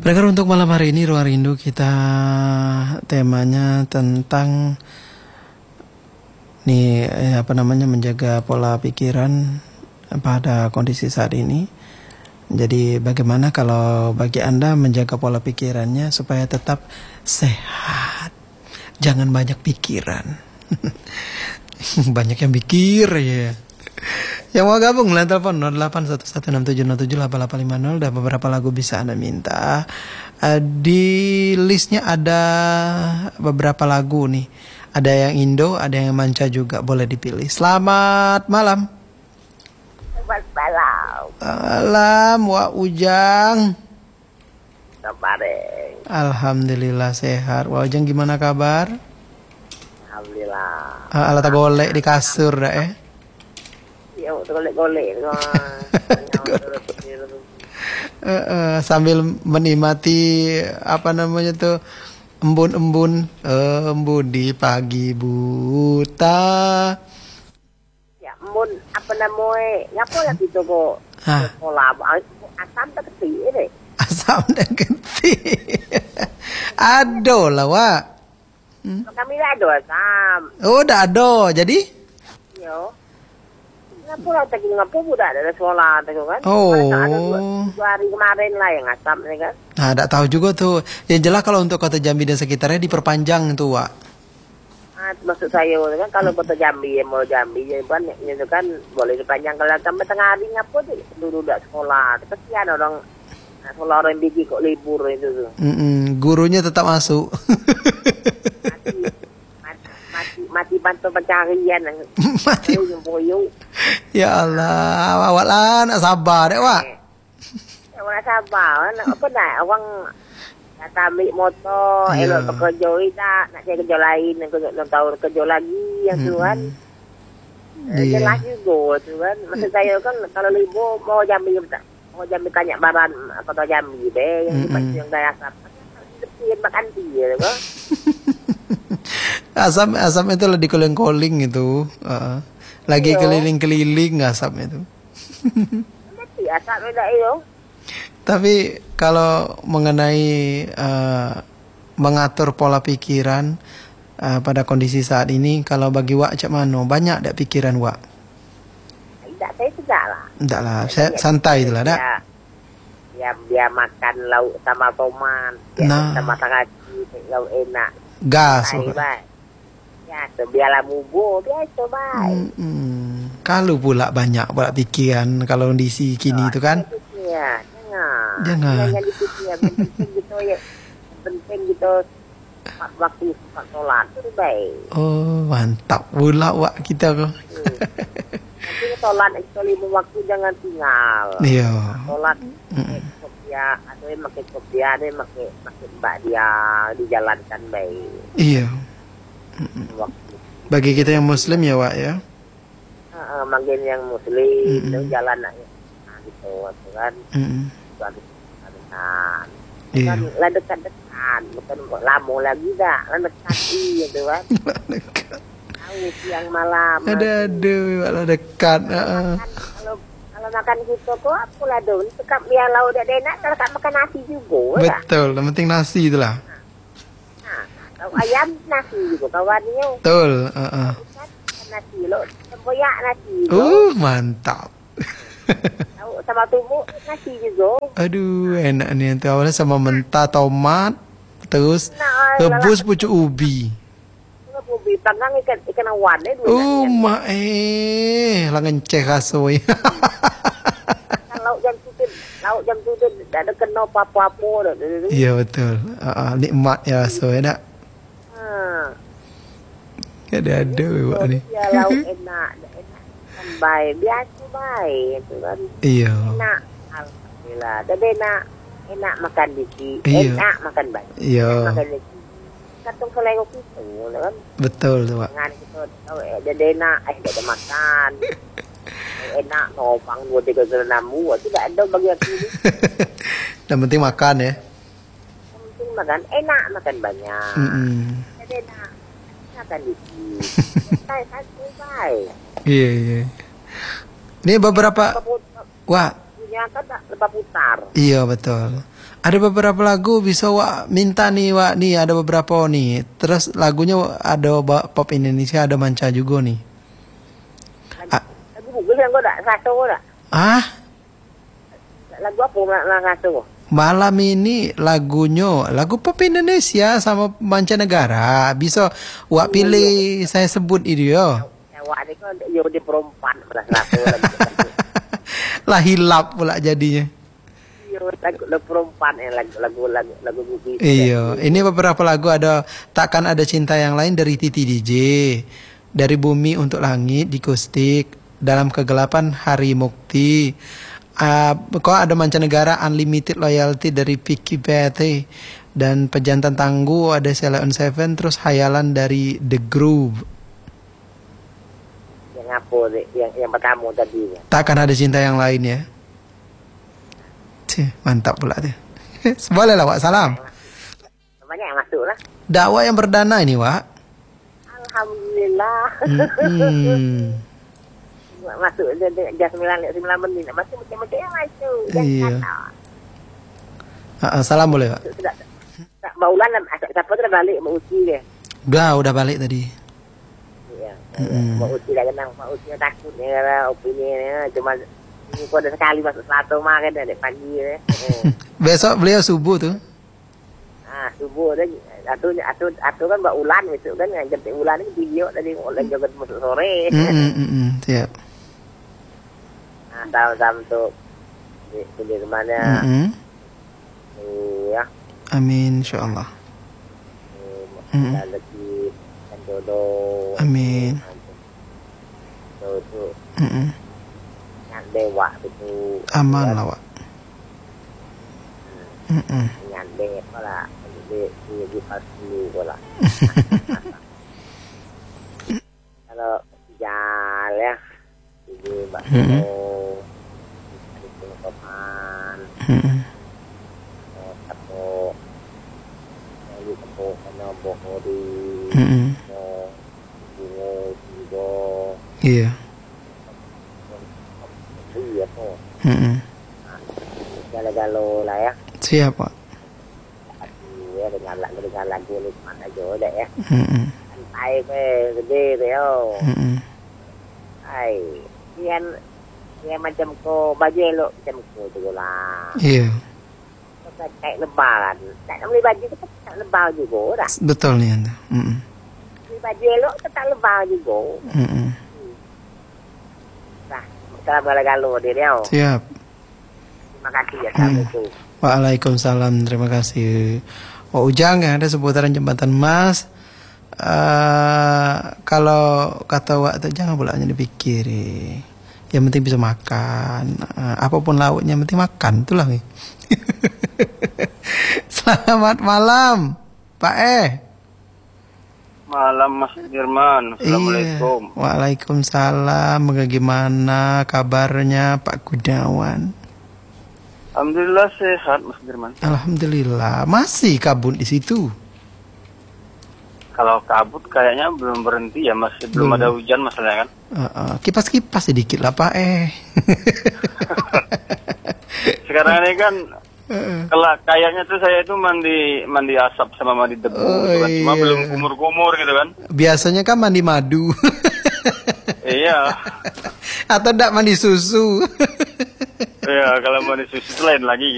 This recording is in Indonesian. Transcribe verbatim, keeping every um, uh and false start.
Pendengar, untuk malam hari ini Ruang Rindu kita temanya tentang nih eh, apa namanya menjaga pola pikiran pada kondisi saat ini. Jadi bagaimana kalau bagi Anda menjaga pola pikirannya supaya tetap sehat? Jangan banyak pikiran. Banyak yang mikir ya. Yang mau gabung lah telepon nol delapan satu satu enam tujuh nol tujuh delapan delapan lima nol. Dan beberapa lagu bisa Anda minta. uh, Di listnya ada beberapa lagu nih. Ada yang Indo, ada yang manca juga, boleh dipilih. Selamat malam. Selamat malam. Malam Wak Ujang. Kabar. Alhamdulillah sehat. Wak Ujang gimana kabar? Alhamdulillah. uh, Alat golek di kasur dah eh Ya, golek-golek uh, uh, sambil menikmati apa namanya tuh embun-embun uh, embun di pagi buta. Ya, embun apa namanya? Ngapa lagi tu kok? Sekolah asam tak kecil deh. Asam dan genti. Ado lah Wak. Hmm? Kami dah ada asam. Oh dah ada jadi? Yo. Ngapa lah tak ngapa budak ada sekolah tu kan? Oh. Ada dua, dua hari kemarin lah yang asam ni kan? Nah, tak tahu juga tuh. Yang jelas kalau untuk Kota Jambi dan sekitarnya diperpanjang tuh, Wak. Ah, maksud saya kan kalau Kota Jambi ya mau Jambi ya kan itu kan boleh dipanjang kalau sampai tengah hari ngapa tu dulu dak sekolah. Kesian orang sekolah orang biji kok libur itu tuh. Mm-mm, gurunya tetap masuk. mati, mati, mati, mati bantu pencarian. Mati. Boyong. Ya Allah, awak lah nak sabar dek, Wak. Ya, nak sabar. Nak apa nak orang kata ambil motor, yeah. Elok bekerja tak, nak cari kerja lain, nak tahu kerja lagi yang tu kan. Iya. Jelas juga tu kan. Maksud saya kan kalau libur mau Jambi tak. Mau Jambi tanya baran Kota Jambi deh yang mm-hmm. yang dah asap. Depan makan dia kan. Asam asam itu lagi keliling-keliling itu. Uh, lagi Iyo. Keliling-keliling asam itu. Nanti asap beda itu. Tapi kalau mengenai uh, mengatur pola pikiran uh, pada kondisi saat ini, kalau bagi Wak cak mano banyak tak pikiran Wak? Tidak, saya tidak lah. Tidak lah, saya santai itulah dak. Ya, ya dia makan lauk sama tomat, nah. sama terasi, lauk enak. Gas. Ya, biarlah bubur, biasa baik. Hmm, kalau pula banyak pula pikiran kalau kondisi kini itu kan? Ya, jangan. Jangan. Jangan dipikir, penting gitu ya. Penting gitu. Waktu sempat sholat itu baik. Oh, mantap pula Wak kita kok. Hmm. Nanti sholat itu lima waktu jangan tinggal. Iya. Sholat pakai kopiah, ada yang pakai kopiah, ada yang pakai pakai mbak dia dijalankan baik. Iya. Bagi kita yang Muslim ya Wak ya. Uh, makin yang Muslim itu mm-hmm. jalan aja, nah, gitu, kan. Mm-hmm. Kan, iya. Kan lah dekat-dekat, bukan lama lagi dah, lah dekat gitu kan. Tahu siang malam. Ada aduh, malah dekat. Uh. Kalau kalau makan gitu kok apa lah dong, tekap biar lauk dak enak, tekap makan nasi juga. Betul, yang penting nasi itulah. Kalau ayam nasi juga kawannya. Betul. Uh-uh. Nasi lo, tempoyak nasi. Uh, mantap. Tahu sama tubuh nasi juga. Aduh, enak nih nanti awalnya sama mentah tomat, terus nah, rebus pucuk ubi. Ubi panggang ikan ikan awan eh. Oh, mak eh, langan ceh kasoi. Lauk jam tujuh, lauk jam tujuh ada kena apa-apa dah. Iya betul. Uh, nikmat ya so enak. Ada-ada Wak ni. Ya lauk enak, enak. Kan baik, biasa baik tu kan. Iya. Enak. Alhamdulillah. Dan enak, enak makan dikit, iya. Enak makan banyak. Iya. Makan dikit. Kantong selego kita kan. Betul tu Wak. Jangan kita tahu eh dan enak, eh ada makan. Enak nopang dua tiga senamu, tidak ada bagi aku ni. Yang penting makan ya. Yang penting makan, enak makan banyak. Mm-mm. Dan enak. Makan dikit. Saya satu baik. Iya, iya. Ini beberapa Wah, punya kan lepas putar. Iya betul. Ada beberapa lagu bisa Wak minta nih Wak nih, ada beberapa nih. Terus lagunya ada pop Indonesia, ada manca juga nih. Lagu, lagu bagus yang kau tak satu tak? Ah, Lagu apa nak satu? malam ini lagunya lagu pop Indonesia sama mancanegara. Bisa Wak pilih, saya sebut itu ya. Wak ni kan dia di perempuan belas satu lagu. Lah hilap pula jadinya. Iya, lagu lagu perempuan eh lagu lagu lagu lagu buku. Iya, ini beberapa lagu ada Takkan Ada Cinta Yang Lain dari Titi D J, Dari Bumi Untuk Langit di Kustik, Dalam Kegelapan Hari Mukti. Uh, kok ada mancanegara Unlimited Loyalty dari Vicky Betty, dan Pejantan Tangguh ada Sheila on Seven, terus Hayalan dari The Groove. Yang apa yang yang pertama tadi? Takkan Ada Cinta Yang Lain ya. Cih, mantap pula tuh. Boleh lah Wak, salam. Banyak yang masuk lah. Dakwah yang perdana ini Wak. Alhamdulillah. Hmm. Masuk jam sembilan sembilan menit. Masuk macam-macam yang masuk. Iya. Uh, salam boleh Pak? Sudah. Tak baulan lah. Siapa tu dah balik Mak Uci dia. Udah, udah balik tadi. Ya. Mm-mm. Mak Uci dah kenang. Mak Uci takut ni kalau opini ni. Cuma ni kau ada sekali masuk selatan makan dah dek pagi ni. Besok beliau subuh tuh. Ah, subuh dah. Atu atu atu kan buat ulan besok kan jemput ulan ni video tadi ulan joget masuk sore. Mm-mm, mm-mm, siap. Nah, tahu-tahu tu di di mana? Mm-mm. Ya. Amin insyaallah. Mm. Dan lagi dan jodoh. Amin. Tu tu. Mm-mm. Yang dewa itu. Aman lah Wak. Mm-mm. Yang dewa lah. Dia dia di pasti bola. Kalau jalan ya, ini bakso, di Pengkopan, tepuk, di tepuk kena boho di, bungo bungo, Iya. iya po. Galo-galo lah ya. Siap Pak. Ya dengan lagu dengan lagu ni mana jo dah ya. Mm-mm. Santai ke gede tu yo. Mm-mm. Ai, kian kian macam ko baju elok macam ko tu lah. Iya. Kita kayak lebaran. Tak nak beli baju kita tak lebar juga dah. Betul nih Anda. Mm-mm. Beli baju elok kita lebar juga. Mm-mm. Nah, kalau galo-galo dia dia. Siap. Terima kasih ya Assalamualaikum. Waalaikumsalam, terima kasih. Oh, Ujang ya, ada seputaran Jembatan Mas. Uh, kalau kata Wak tuh jangan pula hanya dipikiri. Yang penting bisa makan. Uh, apapun lauknya, yang penting makan. Itulah. Selamat malam, Pak E. Malam Mas Dirman. Assalamualaikum. Iya. Waalaikumsalam. Bagaimana kabarnya Pak Gunawan? Alhamdulillah sehat Mas Dirman. Alhamdulillah. Masih kabut di situ. Kalau kabut kayaknya belum berhenti ya, masih belum, belum ada hujan masalahnya kan. Uh, uh, kipas-kipas sedikit lah Pak eh. Sekarang ini kan kalau kayaknya tuh saya itu mandi mandi asap sama mandi debu, oh, gitu kan. Cuma iya. belum kumur-kumur gitu kan. Biasanya kan mandi madu. Iya. Atau enggak mandi susu. Iya, kalau mandi susu itu lain lagi.